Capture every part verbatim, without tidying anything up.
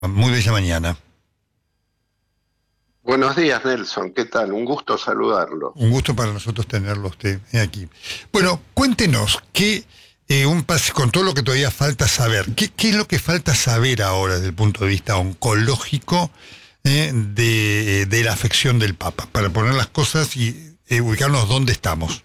Muy bella mañana. Buenos días, Nelson. ¿Qué tal? Un gusto saludarlo. Un gusto para nosotros tenerlo usted aquí. Bueno, cuéntenos, ¿qué, eh, un pas con todo lo que todavía falta saber, ¿qué, qué es lo que falta saber ahora desde el punto de vista oncológico eh, de, de la afección del Papa? Para poner las cosas y eh, ubicarnos dónde estamos.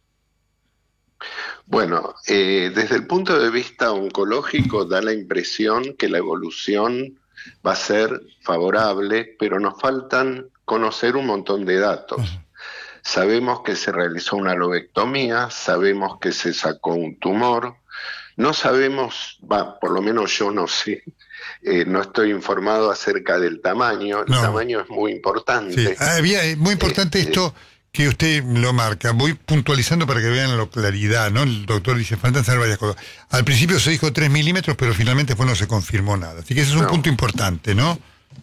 Bueno, eh, desde el punto de vista oncológico da la impresión que la evolución va a ser favorable, pero nos faltan conocer un montón de datos. Ajá. Sabemos que se realizó una lobectomía, sabemos que se sacó un tumor, no sabemos, va, por lo menos yo no sé, eh, no estoy informado acerca del tamaño, el No, tamaño es muy sí. importante. Ah, había, eh, muy importante Este, esto que usted lo marca. Voy puntualizando para que vean la claridad, ¿no? El doctor dice, faltan saber varias cosas. Al principio se dijo tres milímetros, pero finalmente después no se confirmó nada. Así que ese es un punto no, importante, ¿no?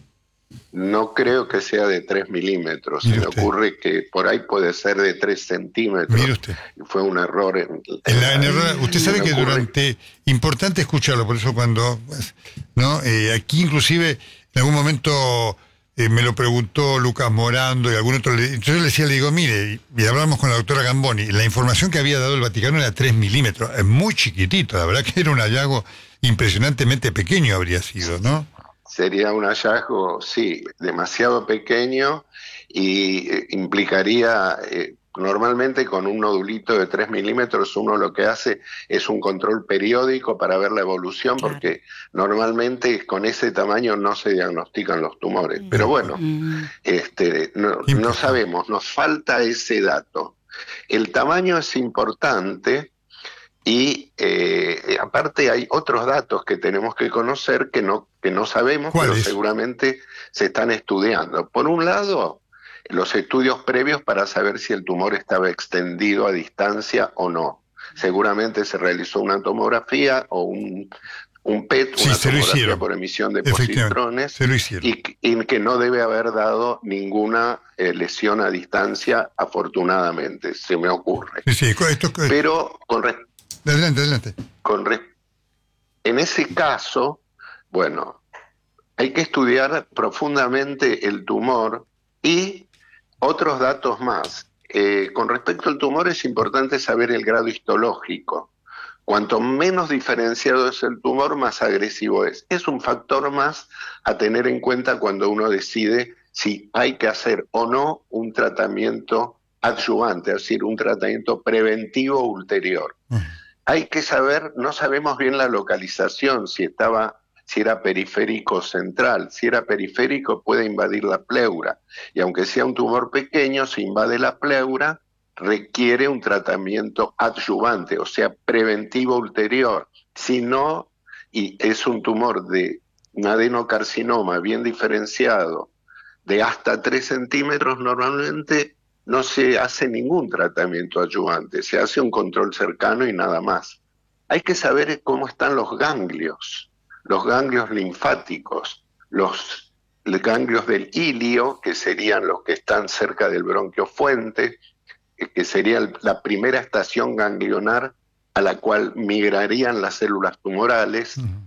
No creo que sea de tres milímetros, se Mire me usted, ocurre que por ahí puede ser de tres mire centímetros, usted. y fue un error en, En en la, en la... el- usted Se sabe me que ocurre, durante, importante escucharlo, por eso cuando, pues, ¿no? Eh, aquí inclusive en algún momento eh, me lo preguntó Lucas Morando y algún otro, le- entonces yo le decía, le digo, mire, y, y hablamos con la doctora Gamboni, la información que había dado el Vaticano era tres milímetros, es muy chiquitito, la verdad que era un hallazgo impresionantemente pequeño habría sido, ¿no? sería un hallazgo, sí, demasiado pequeño y eh, implicaría, eh, normalmente con un nodulito de tres milímetros uno lo que hace es un control periódico para ver la evolución, Claro. porque normalmente con ese tamaño no se diagnostican los tumores. Pero Tal cual. bueno, Mm, este, no, Qué no impresión. sabemos, nos falta ese dato. El tamaño es importante y eh, aparte hay otros datos que tenemos que conocer que no, que no sabemos, ¿Cuál pero es? seguramente se están estudiando. Por un lado, los estudios previos para saber si el tumor estaba extendido a distancia o no. Seguramente se realizó una tomografía o un, un P E T, Sí, una se lo tomografía hicieron, por emisión de efectivamente, positrones, se lo hicieron. y, y que no debe haber dado ninguna eh, lesión a distancia, afortunadamente, se me ocurre. Sí, sí, esto, Pero con, res- adelante, adelante. con res- en ese caso, bueno, hay que estudiar profundamente el tumor y otros datos más. Eh, con respecto al tumor es importante saber el grado histológico. Cuanto menos diferenciado es el tumor, más agresivo es. Es un factor más a tener en cuenta cuando uno decide si hay que hacer o no un tratamiento adyuvante, es decir, un tratamiento preventivo ulterior. Ajá. Hay que saber, no sabemos bien la localización, si estaba, si era periférico central. Si era periférico puede invadir la pleura. Y aunque sea un tumor pequeño, si invade la pleura, requiere un tratamiento adyuvante, o sea, preventivo ulterior. Si no, y es un tumor de un adenocarcinoma bien diferenciado, de hasta tres centímetros, normalmente no se hace ningún tratamiento adyuvante, se hace un control cercano y nada más. Hay que saber cómo están los ganglios, los ganglios linfáticos, los ganglios del ilio, que serían los que están cerca del bronquio fuente, que sería la primera estación ganglionar a la cual migrarían las células tumorales, Ajá.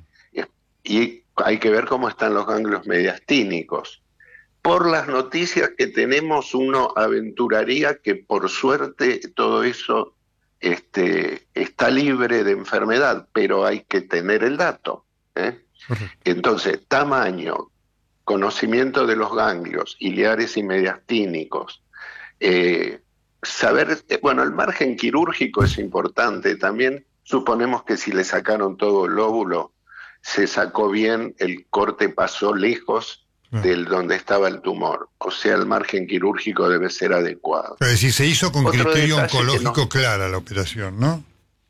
y hay que ver cómo están los ganglios mediastínicos. Por las noticias que tenemos, uno aventuraría que por suerte todo eso este, está libre de enfermedad, pero hay que tener el dato, ¿eh? Correcto. Entonces, tamaño, conocimiento de los ganglios iliares y mediastínicos, eh, saber, eh, bueno, el margen quirúrgico es importante también. Suponemos que si le sacaron todo el lóbulo, se sacó bien, el corte pasó lejos Claro. del donde estaba el tumor, o sea, el margen quirúrgico debe ser adecuado. Es decir, se hizo con Otro criterio detalle que no, oncológico clara la operación, ¿no?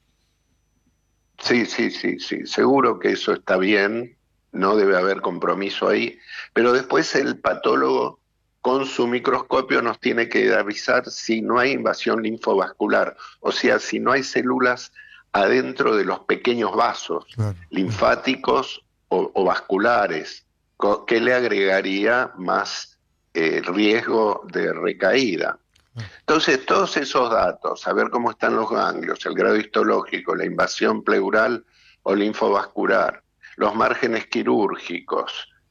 sí, sí, sí, sí, seguro que eso está bien, no debe haber compromiso ahí, pero después el patólogo con su microscopio nos tiene que avisar si no hay invasión linfovascular, o sea, si no hay células adentro de los pequeños vasos Claro, claro. linfáticos o, o vasculares, que le agregaría más eh, riesgo de recaída. Claro. Entonces, todos esos datos, saber cómo están los ganglios, el grado histológico, la invasión pleural o linfovascular, los márgenes quirúrgicos,